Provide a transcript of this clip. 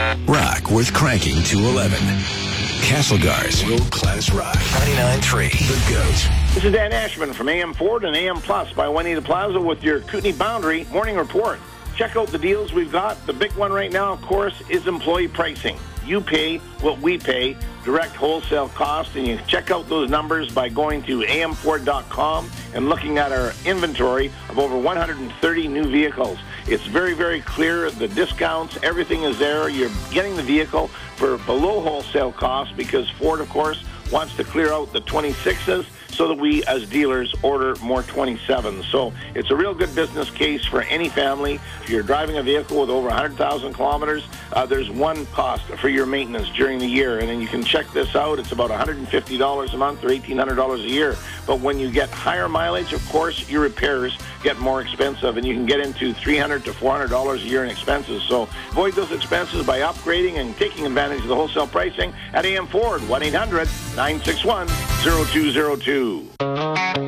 Rock worth cranking to 11. Castlegar's world-class rock. 99.3 The GOAT. This is Dan Ashman from AM Ford and AM Plus by Juanita Plaza with your Kootenai Boundary Morning Report. Check out the deals we've got. The big one right now, of course, is employee pricing. You pay what we pay, direct wholesale cost, and you can check out those numbers by going to amford.com and looking at our inventory of over 130 new vehicles. It's very, very clear. The discounts, everything is there. You're getting the vehicle for below wholesale cost because Ford, of course, wants to clear out the 26s so that we, as dealers, order more 27s. So it's a real good business case for any family. If you're driving a vehicle with over 100,000 kilometers, there's one cost for your maintenance during the year. And then you can check this out. It's about $150 a month or $1,800 a year. But when you get higher mileage, of course, your repairs get more expensive, and you can get into $300 to $400 a year in expenses. So avoid those expenses by upgrading and taking advantage of the wholesale pricing at AM Ford, 1-800-961-0202.